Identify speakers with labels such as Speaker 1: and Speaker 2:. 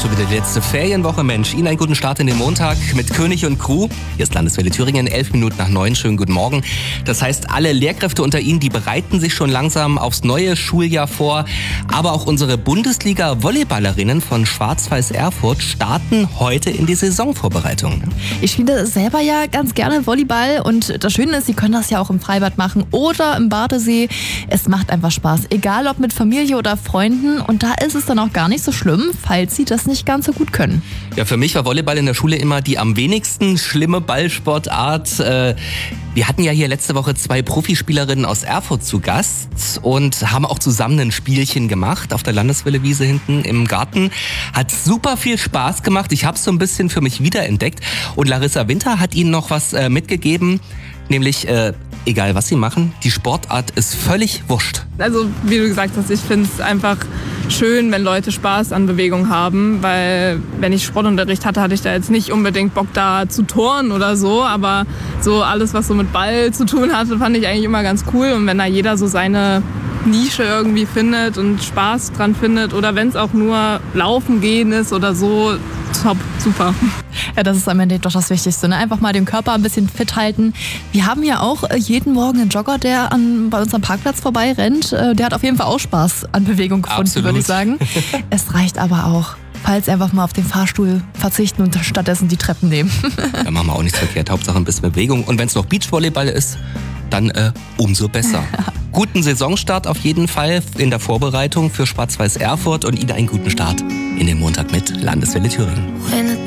Speaker 1: schon wieder die letzte Ferienwoche. Mensch, Ihnen einen guten Start in den Montag mit König und Crew. Hier ist Landeswelle Thüringen, 11 Minuten nach 9. Schönen guten Morgen. Das heißt, alle Lehrkräfte unter Ihnen, die bereiten sich schon langsam aufs neue Schuljahr vor. Aber auch unsere Bundesliga-Volleyballerinnen von Schwarz-Weiß Erfurt starten heute in die Saisonvorbereitung.
Speaker 2: Ich spiele selber ja ganz gerne Volleyball und das Schöne ist, Sie können das ja auch im Freibad machen oder im Badesee. Es macht einfach Spaß, egal ob mit Familie oder Freunden, und da ist es dann auch gar nicht so schlimm, falls Sie das nicht ganz so gut können.
Speaker 1: Ja, für mich war Volleyball in der Schule immer die am wenigsten schlimme Ballsportart. Wir hatten ja hier letzte Woche 2 Profispielerinnen aus Erfurt zu Gast und haben auch zusammen ein Spielchen gemacht auf der Landeswelle-Wiese hinten im Garten. Hat super viel Spaß gemacht. Ich habe es so ein bisschen für mich wiederentdeckt. Und Larissa Winter hat Ihnen noch was mitgegeben, nämlich egal was Sie machen, die Sportart ist völlig wurscht.
Speaker 3: Also wie du gesagt hast, ich finde es einfach schön, wenn Leute Spaß an Bewegung haben, weil wenn ich Sportunterricht hatte, hatte ich da jetzt nicht unbedingt Bock da zu turnen oder so, aber so alles, was so mit Ball zu tun hatte, fand ich eigentlich immer ganz cool, und wenn da jeder so seine Nische irgendwie findet und Spaß dran findet, oder wenn es auch nur laufen gehen ist oder so, top, super.
Speaker 2: Ja, das ist am Ende doch das Wichtigste, ne? Einfach mal den Körper ein bisschen fit halten. Wir haben ja auch jeden Morgen einen Jogger, der bei uns am Parkplatz vorbei rennt. Der hat auf jeden Fall auch Spaß an Bewegung gefunden,
Speaker 1: Absolut.
Speaker 2: würde ich sagen. Es reicht aber auch, falls einfach mal auf den Fahrstuhl verzichten und stattdessen die Treppen nehmen.
Speaker 1: Da machen wir auch nichts verkehrt. Hauptsache ein bisschen Bewegung. Und wenn es noch Beachvolleyball ist, dann umso besser. Guten Saisonstart auf jeden Fall in der Vorbereitung für Schwarz-Weiß Erfurt und Ihnen einen guten Start in den Montag mit Landeswelle Thüringen.